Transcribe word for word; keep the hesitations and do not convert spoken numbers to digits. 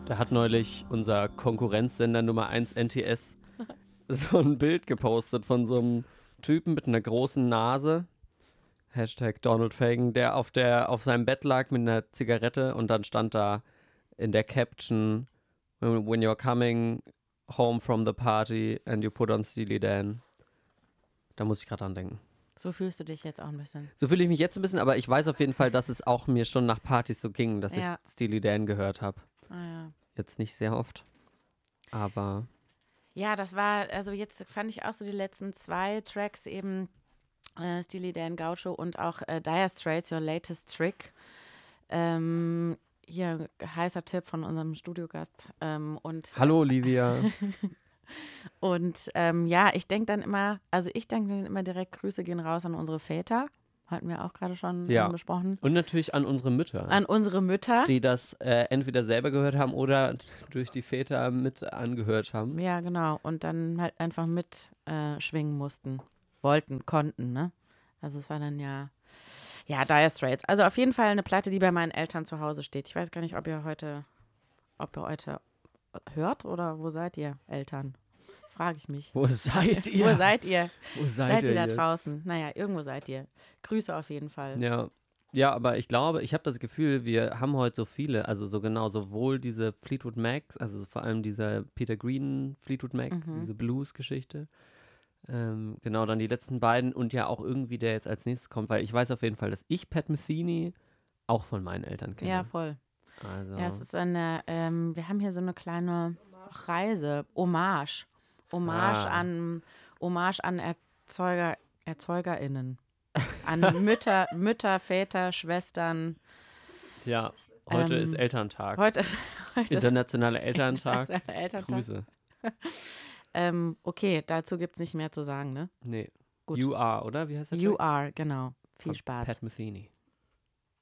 Da hat neulich unser Konkurrenzsender Nummer eins N T S so ein Bild gepostet von so einem Typen mit einer großen Nase, Hashtag Donald Fagan, der auf, der auf seinem Bett lag mit einer Zigarette und dann stand da in der Caption, when you're coming home from the party and you put on Steely Dan. Da muss ich gerade dran denken. So fühlst du dich jetzt auch ein bisschen. So fühle ich mich jetzt ein bisschen, aber ich weiß auf jeden Fall, dass es auch mir schon nach Partys so ging, dass Ja. ich Steely Dan gehört habe. Ah, ja. Jetzt nicht sehr oft, aber Ja, das war, also jetzt fand ich auch so die letzten zwei Tracks eben äh, Steely Dan, Gaucho und auch äh, Dire Straits, Your Latest Trick. Ähm, hier, heißer Tipp von unserem Studiogast. Ähm, und, hallo Olivia. Und ähm, ja, ich denke dann immer, also ich denke dann immer direkt, Grüße gehen raus an unsere Väter. Hatten wir auch gerade schon Ja. ähm, besprochen. Und natürlich an unsere Mütter, An unsere Mütter. die das äh, entweder selber gehört haben oder durch die Väter mit angehört haben. Ja, genau. Und dann halt einfach mit äh, schwingen mussten. Wollten, konnten, ne? Also es war dann ja, ja, Dire Straits. Also auf jeden Fall eine Platte, die bei meinen Eltern zu Hause steht. Ich weiß gar nicht, ob ihr heute, ob ihr heute hört oder wo seid ihr, Eltern? Frage ich mich. Wo seid ihr? Wo seid ihr? Wo seid, Seid ihr da jetzt? draußen? Naja, irgendwo seid ihr. Grüße auf jeden Fall. Ja. Ja, aber ich glaube, ich habe das Gefühl, wir haben heute so viele, also so genau, sowohl diese Fleetwood Macs, also vor allem dieser Peter Green Fleetwood Mac, Mhm. diese Blues-Geschichte. Ähm, genau, dann die letzten beiden und ja auch irgendwie der jetzt als nächstes kommt, weil ich weiß auf jeden Fall, dass ich Pat Metheny auch von meinen Eltern kenne. Ja, voll. Also, Ja, es ist eine, ähm, wir haben hier so eine kleine Reise, Hommage. Hommage Ah. an, Hommage an Erzeuger, ErzeugerInnen. An Mütter, Mütter, Väter, Schwestern. ja, heute ähm, ist Elterntag. Heute ist, heute ist Internationaler Elterntag. Internationaler Elterntag. Grüße. Ähm, okay, dazu gibt es nicht mehr zu sagen, ne? Nee. Gut. You are, oder? Wie heißt das? You are, genau. Viel Von Spaß. Pat Metheny.